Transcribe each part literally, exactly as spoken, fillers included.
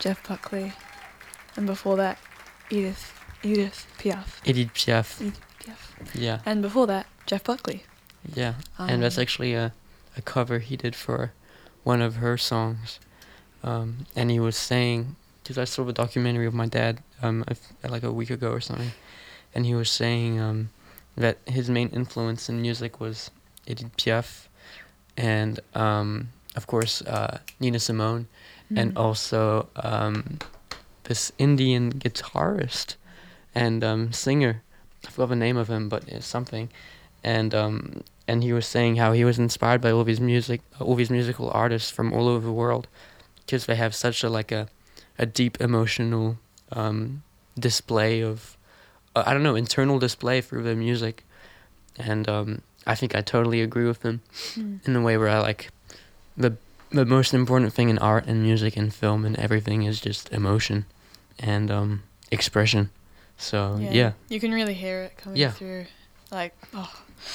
Jeff Buckley. And before that, Edith Edith Piaf. Edith Piaf. Edith Piaf. Yeah. And before that, Jeff Buckley. Yeah. Um, and that's actually a, a cover he did for one of her songs. Um, and he was saying, because I saw a documentary of my dad um, a f- like a week ago or something, and he was saying um, that his main influence in music was Edith Piaf, and um, of course uh, Nina Simone, mm. and also um, this Indian guitarist and um, singer. I forgot the name of him, but it's something. And um, and he was saying how he was inspired by all these music, all these musical artists from all over the world, because they have such a like a, a deep emotional um, display of, uh, I don't know, internal display through their music, and um, I think I totally agree with them Mm. in a way where I like the the most important thing in art and music and film and everything is just emotion and um, expression. So yeah. yeah, you can really hear it coming Yeah. through. Like, oh,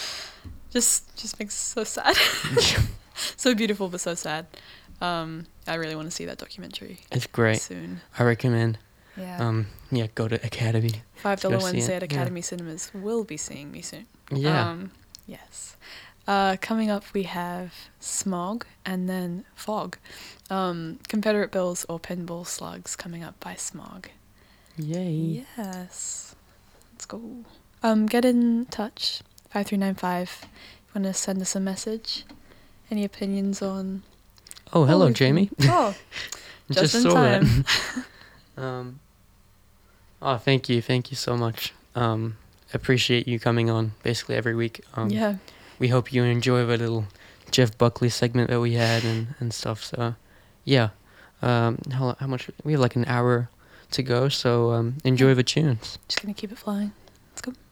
just just makes so sad. So beautiful, but so sad. Um, I really want to see that documentary it's great. soon. I recommend. Yeah. Um, yeah, go to Academy. Five dollar go see Wednesday it, at yeah. Academy Cinemas will be seeing me soon. Yeah. Um, yes. Uh, coming up, we have Smog and then Fog. Um, Confederate Bills or Pinball Slugs coming up by Smog. Yay. Yes. Let's go. Um, get in touch. five three nine five. If you want to send us a message. Any opinions on... Oh, hello, we've Jamie. been- Oh, just in saw time. that. um, oh, thank you. Thank you so much. Um, appreciate you coming on basically every week. Um, yeah. We hope you enjoy the little Jeff Buckley segment that we had and, and stuff. So, yeah. Um, how, how much? We have like an hour to go, so um, enjoy the tunes. Just going to keep it flying. Let's go.